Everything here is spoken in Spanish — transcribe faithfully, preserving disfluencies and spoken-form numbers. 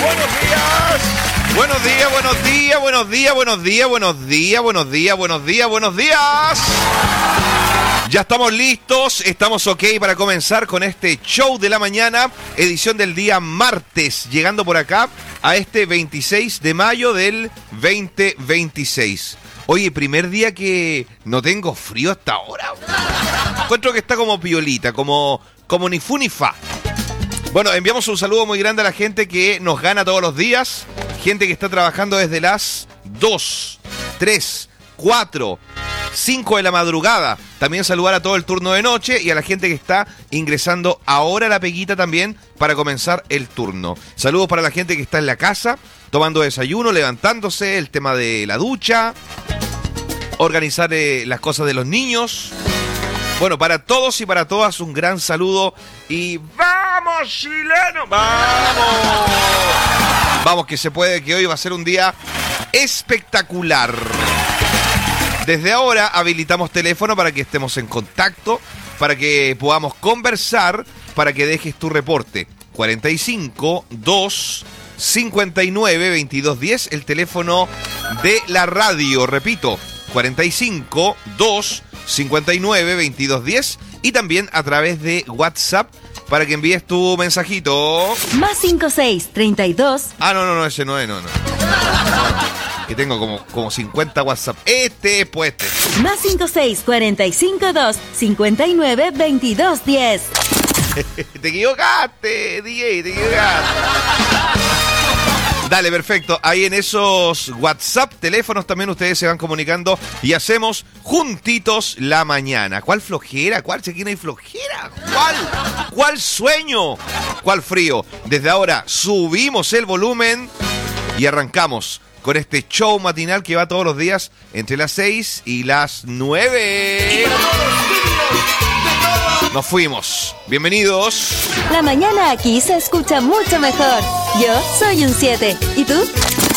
Buenos días. Buenos días, buenos días, buenos días, buenos días, buenos días, buenos días, buenos días, buenos días. Ya estamos listos, estamos ok para comenzar con este show de la mañana, edición del día martes, llegando por acá a este veintiséis de mayo del veinte veintiséis. Oye, primer día que no tengo frío hasta ahora. Encuentro que está como piolita, como, como ni fu ni fa. Bueno, enviamos un saludo muy grande a la gente que nos gana todos los días. Gente que está trabajando desde las dos, tres, cuatro, cinco de la madrugada. También saludar a todo el turno de noche y a la gente que está ingresando ahora a la peguita también para comenzar el turno. Saludos para la gente que está en la casa, tomando desayuno, levantándose, el tema de la ducha, organizar eh, las cosas de los niños. Bueno, para todos y para todas un gran saludo y ¡vamos, chileno! ¡Vamos! Vamos que se puede, que hoy va a ser un día espectacular. Desde ahora habilitamos teléfono para que estemos en contacto, para que podamos conversar, para que dejes tu reporte. cuarenta y cinco, dos, cincuenta y nueve, veintidós diez, el teléfono de la radio, repito, cuarenta y cinco, dos, cincuenta y nueve, veintidós diez, y también a través de WhatsApp para que envíes tu mensajito. Más cincuenta y seis, treinta y dos. Ah, no, no, no, ese no es, no, no. Que tengo como, como cincuenta WhatsApp. Este es pues este. Más cincuenta y seis, cuarenta y cinco, dos, cincuenta y nueve, veintidós diez. Te equivocaste, D J, te equivocaste. Dale, perfecto. Ahí en esos WhatsApp, teléfonos también ustedes se van comunicando y hacemos juntitos la mañana. ¿Cuál flojera? ¿Cuál? Si aquí no hay flojera. ¿Cuál? ¿Cuál sueño? ¿Cuál frío? Desde ahora subimos el volumen y arrancamos con este show matinal que va todos los días entre las seis y las nueve. Nos fuimos. Bienvenidos. La mañana aquí se escucha mucho mejor. Yo soy un siete. ¿Y tú?